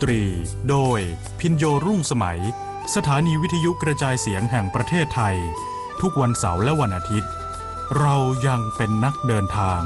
ตรีโดยพินโยรุ่งสมัยสถานีวิทยุกระจายเสียงแห่งประเทศไทยทุกวันเสาร์และวันอาทิตย์เรายังเป็นนักเดินทาง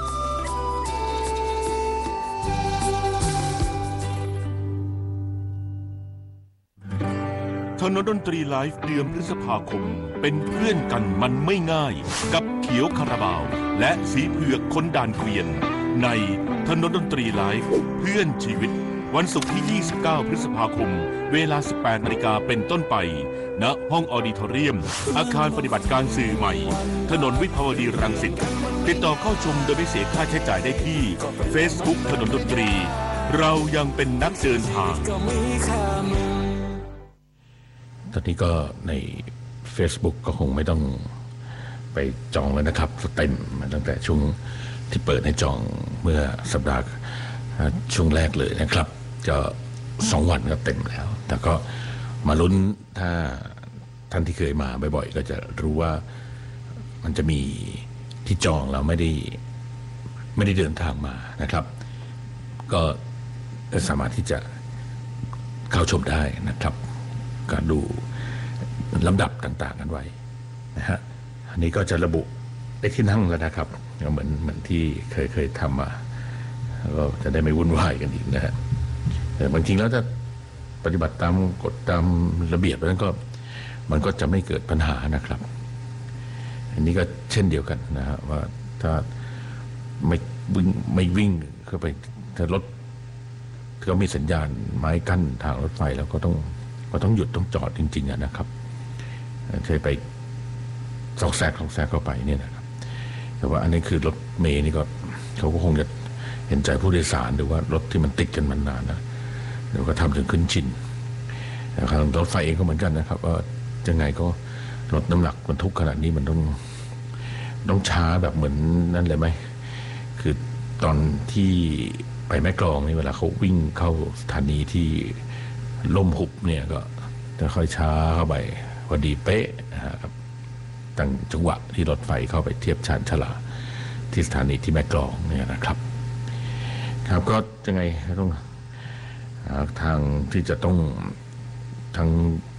ถนนดนตรีไลฟ์เดือนพฤษภาคมเป็นเพื่อนกันมันไม่ง่ายกับเขียวคาราบาวและสีเผือกคนด่านเกวียนในถนนดนตรีไลฟ์เพื่อนชีวิตวันศุกร์ที่ 29 พฤษภาคมเวลา 18 นาฬิกาเป็นต้นไปณห้องออดิทอเรียมอาคารปฏิบัติการสื่อใหม่ถนนวิภาวดีรังสิตติดต่อเข้าชมโดยไม่เสียค่าใช้จ่ายได้ที่ Facebook ถนนดนตรีเรายังเป็นนักเดินทางตอนนี้ก็ใน Facebook ก็คงไม่ต้องไปจองแล้วนะครับเต็มมาตั้งแต่ช่วงที่เปิดให้จองเมื่อสัปดาห์ช่วงแรกเลยนะครับก็2 วันก็เต็มแล้วแต่ก็มาลุ้นถ้าท่านที่เคยมาบ่อยๆก็จะรู้ว่ามันจะมีที่จองแล้วไม่ได้เดินทางมานะครับก็สามารถที่จะเข้าชมได้นะครับการดูลำดับต่างๆกันไว้นะฮะอันนี้ก็จะระบุได้ที่นั่งแล้วนะครับเหมือนที่เคยทำมาก็จะได้ไม่วุ่นวายกันอีกนะฮะแต่บางทีแล้วถ้าปฏิบัติตามกฎตามระเบียบนั้นก็มันก็จะไม่เกิดปัญหานะครับอันนี้ก็เช่นเดียวกันนะฮะว่าถ้าไม่วิ่งเข้าไปถ้ารถก็มีสัญญาณไม้กั้นทางรถไฟแล้วก็ต้องหยุดต้องจอดจริงๆนะครับใช่ไปซอกแซกเข้าไปเนี่ยนะครับแต่ว่าอันนี้คือรถเมล์นี่ก็เขาก็คงจะเห็นใจผู้โดยสารหรือว่ารถที่มันติดกันมานานนะเดี๋ยวก็ทำจนขึ้นชินนะครับรถไฟเองก็เหมือนกันนะครับว่ายังไงก็รถน้ำหนักบรรทุกขนาดนี้มันต้องช้าแบบเหมือนนั่นเลยไหมคือตอนที่ไปแม่กลองนี่เวลาเขาวิ่งเข้าสถานีที่ล่มหุบเนี่ยก็จะค่อยช้าเข้าไปพอดีเป๊ะนะครับตั้งจังหวะที่รถไฟเข้าไปเทียบชานชลาที่สถานีที่แม่กลองเนี่ยนะครับครับก็ยังไงต้องหาทางที่จะต้องทั้ง